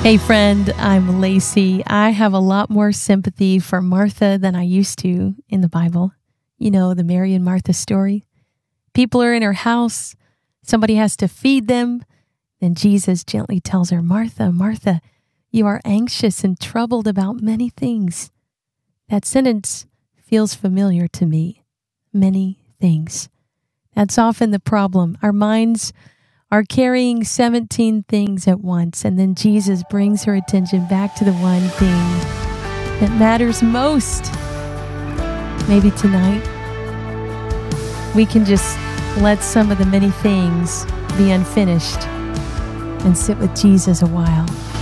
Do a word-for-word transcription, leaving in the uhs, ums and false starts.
Hey friend, I'm Lacey. I have a lot more sympathy for Martha than I used to in the Bible. You know, the Mary and Martha story. People are in her house. Somebody has to feed them. Then Jesus gently tells her, Martha, Martha, you are anxious and troubled about many things. That sentence feels familiar to me. Many things. That's often the problem. Our minds are carrying seventeen things at once, and then Jesus brings her attention back to the one thing that matters most. Maybe tonight we can just let some of the many things be unfinished and sit with Jesus a while.